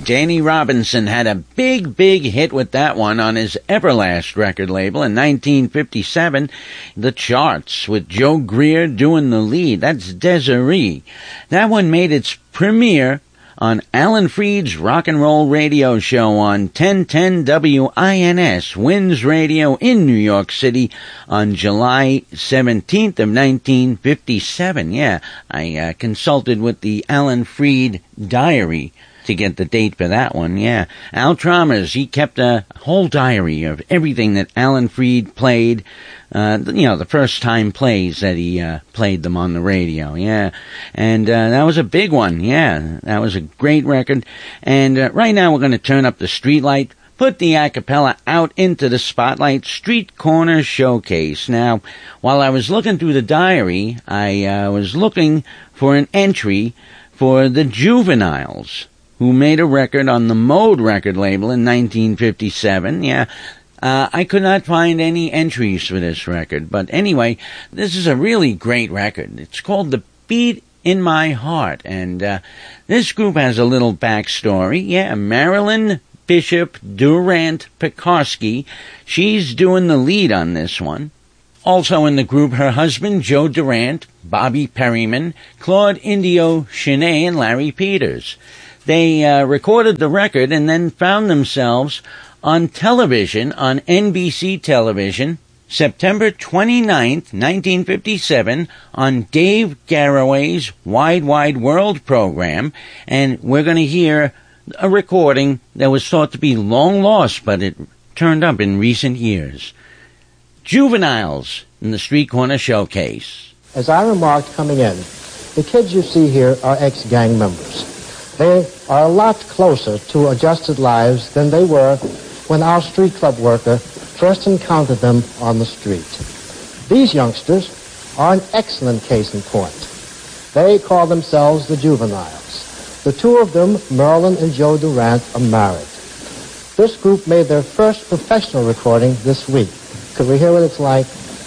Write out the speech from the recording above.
Danny Robinson had a big hit with that one on his Everlast record label in 1957. The Charts with Joe Greer doing the lead. That's Desiree. That one made its premiere on Alan Freed's rock and roll radio show on 1010 WINS, WINS Radio in New York City on July 17th of 1957. Yeah, I consulted with the Alan Freed diary to get the date for that one. Yeah, Al Chalmers, he kept a whole diary of everything that Alan Freed played, the first time plays that he played them on the radio. Yeah, and that was a big one. Yeah, that was a great record. And right now we're going to turn up the streetlight, put the a cappella out into the spotlight, Street Corner Showcase. Now, while I was looking through the diary, I was looking for an entry for the Juveniles, who made a record on the Mode record label in 1957. Yeah, I could not find any entries for this record. But anyway, this is a really great record. It's called The Beat in My Heart. And this group has a little backstory. Yeah, Marilyn Bishop Durant Pekarski. She's doing the lead on this one. Also in the group, her husband, Joe Durant, Bobby Perryman, Claude Indio Chenet, and Larry Peters. They recorded the record and then found themselves on television, on NBC television, September 29th, 1957, on Dave Garroway's Wide Wide World program. And we're going to hear a recording that was thought to be long lost, but it turned up in recent years. Juveniles in the Street Corner Showcase. As I remarked coming in, the kids you see here are ex-gang members. They are a lot closer to adjusted lives than they were when our street club worker first encountered them on the street. These youngsters are an excellent case in point. They call themselves the Juveniles. The two of them, Marilyn and Joe Durant, are married. This group made their first professional recording this week. Could we hear what it's like?